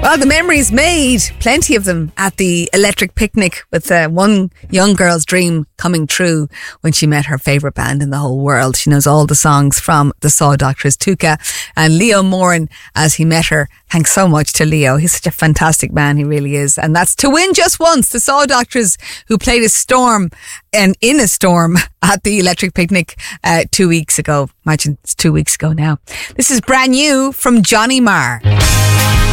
Well, the memories made, plenty of them, at the Electric Picnic, with one young girl's dream coming true when she met her favourite band in the whole world. She knows all the songs from the Saw Doctors, Tuka and Leo Moran, as he met her. Thanks so much to Leo. He's such a fantastic man, he really is. And that's To Win Just Once, the Saw Doctors, who played a storm and in a storm at the Electric Picnic 2 weeks ago. Imagine it's 2 weeks ago now. This is brand new from Johnny Marr.